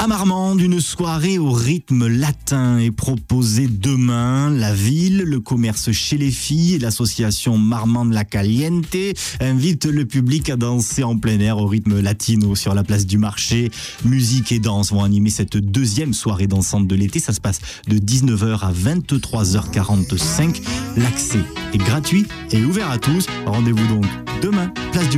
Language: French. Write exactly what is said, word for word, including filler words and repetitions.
À Marmande, une soirée au rythme latin est proposée demain. La ville, le commerce chez les filles et l'association Marmande La Caliente invitent le public à danser en plein air au rythme latino sur la place du marché. Musique et danse vont animer cette deuxième soirée dansante de l'été. Ça se passe de dix-neuf heures à vingt-trois heures quarante-cinq. L'accès est gratuit et ouvert à tous. Rendez-vous donc demain, place du